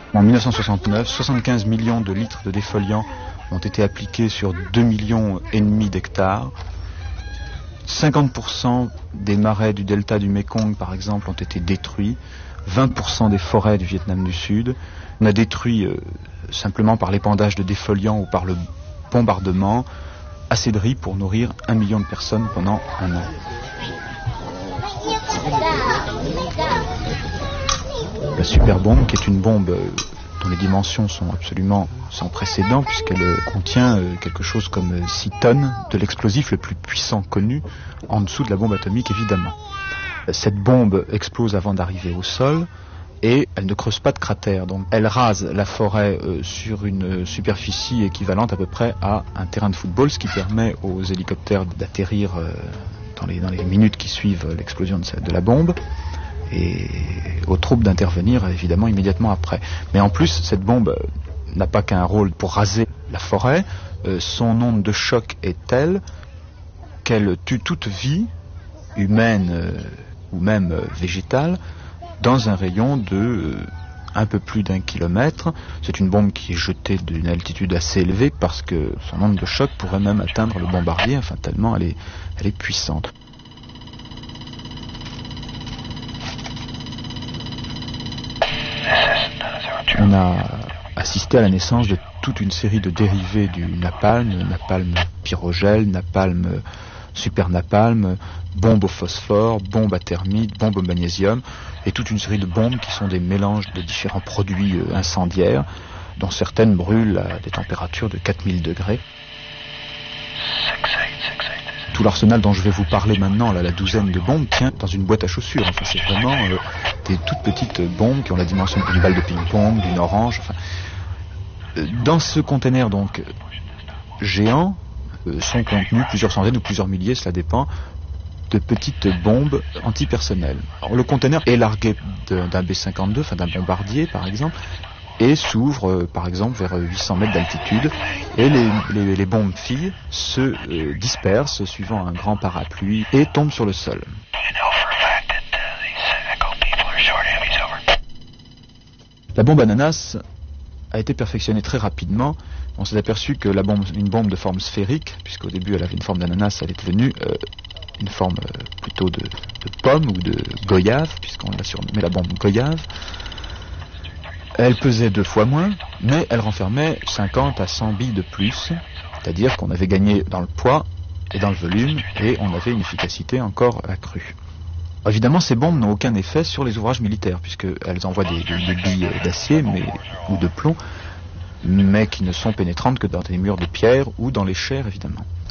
En 1969, 75 millions de litres de défoliants ont été appliqués sur 2,5 millions d'hectares. 50% des marais du delta du Mekong, par exemple, ont été détruits. 20% des forêts du Vietnam du Sud. On a détruit, simplement par l'épandage de défoliants ou par le bombardement, assez de riz pour nourrir 1 million de personnes pendant un an. La superbombe, qui est une bombe dont les dimensions sont absolument sans précédent, puisqu'elle contient quelque chose comme 6 tonnes de l'explosif le plus puissant connu, en dessous de la bombe atomique évidemment. Cette bombe explose avant d'arriver au sol, et elle ne creuse pas de cratère, donc elle rase la forêt sur une superficie équivalente à peu près à un terrain de football, ce qui permet aux hélicoptères d'atterrir dans les minutes qui suivent l'explosion de la bombe, et aux troupes d'intervenir évidemment immédiatement après. Mais en plus, cette bombe n'a pas qu'un rôle pour raser la forêt, son onde de choc est telle qu'elle tue toute vie humaine ou même végétale dans un rayon de un peu plus d'1 kilomètre. C'est une bombe qui est jetée d'une altitude assez élevée parce que son onde de choc pourrait même atteindre le bombardier, enfin tellement elle est puissante. On a assisté à la naissance de toute une série de dérivés du napalm, napalm pyrogel, napalm super napalm, bombe au phosphore, bombe à thermite, bombe au magnésium, et toute une série de bombes qui sont des mélanges de différents produits incendiaires, dont certaines brûlent à des températures de 4000 degrés. Tout l'arsenal dont je vais vous parler maintenant, là, la douzaine de bombes, tient dans une boîte à chaussures. Enfin, c'est vraiment des toutes petites bombes qui ont la dimension d'une balle de ping-pong, d'une orange. Enfin, dans ce conteneur donc géant sont contenus plusieurs centaines ou plusieurs milliers, cela dépend, de petites bombes antipersonnelles. Alors, le conteneur est largué d'un B-52, enfin d'un bombardier par exemple, et s'ouvre par exemple vers 800 mètres d'altitude, et les bombes filles se dispersent suivant un grand parapluie et tombent sur le sol. La bombe ananas a été perfectionnée très rapidement. On s'est aperçu que une bombe de forme sphérique, puisqu'au début elle avait une forme d'ananas, elle est devenue une forme plutôt de pomme ou de goyave, puisqu'on l'a surnommée la bombe goyave. Elle pesait 2 fois moins, mais elle renfermait 50 à 100 billes de plus, c'est-à-dire qu'on avait gagné dans le poids et dans le volume, et on avait une efficacité encore accrue. Évidemment, ces bombes n'ont aucun effet sur les ouvrages militaires, puisqu'elles envoient des billes d'acier ou de plomb, mais qui ne sont pénétrantes que dans des murs de pierre ou dans les chairs, évidemment.